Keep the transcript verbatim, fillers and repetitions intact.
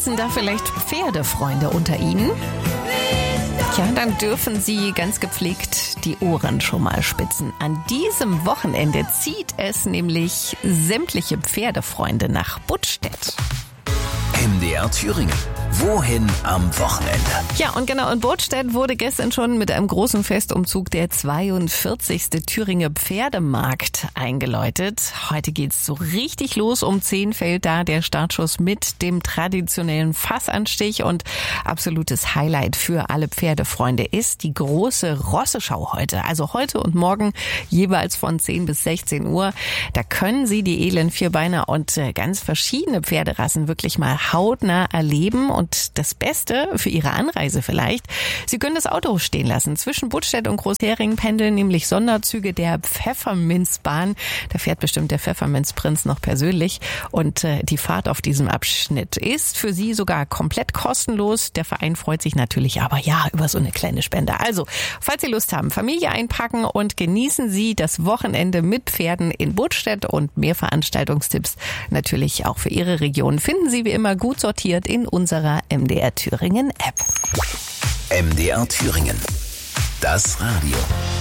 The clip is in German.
Sitzen da vielleicht Pferdefreunde unter Ihnen? Ja, dann dürfen Sie ganz gepflegt die Ohren schon mal spitzen. An diesem Wochenende zieht es nämlich sämtliche Pferdefreunde nach Buttstedt. M D R Thüringen. Wohin am Wochenende? Ja, und genau, in Buttstedt wurde gestern schon mit einem großen Festumzug der zweiundvierzigste Thüringer Pferdemarkt eingeläutet. Heute geht's so richtig los. Um zehn fällt da der Startschuss mit dem traditionellen Fassanstich. Und absolutes Highlight für alle Pferdefreunde ist die große Rosseschau heute. Also heute und morgen jeweils von zehn bis sechzehn Uhr. Da können Sie die edlen Vierbeiner und ganz verschiedene Pferderassen wirklich mal hautnah erleben. Und das Beste für Ihre Anreise vielleicht, Sie können das Auto stehen lassen. Zwischen Buttstedt und Großheringen pendeln nämlich Sonderzüge der Pfefferminzbahn. Da fährt bestimmt der Pfefferminzprinz noch persönlich. Und äh, die Fahrt auf diesem Abschnitt ist für Sie sogar komplett kostenlos. Der Verein freut sich natürlich aber ja über so eine kleine Spende. Also, falls Sie Lust haben, Familie einpacken und genießen Sie das Wochenende mit Pferden in Buttstedt, und mehr Veranstaltungstipps natürlich auch für Ihre Region finden Sie wie immer gut sortiert in unserer M D R Thüringen App. M D R Thüringen. Das Radio.